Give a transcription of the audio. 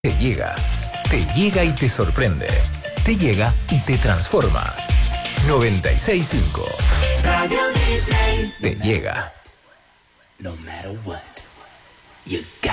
Te llega y te sorprende. Te llega y te transforma. 96.5 Radio Disney. Te llega. No matter what, you got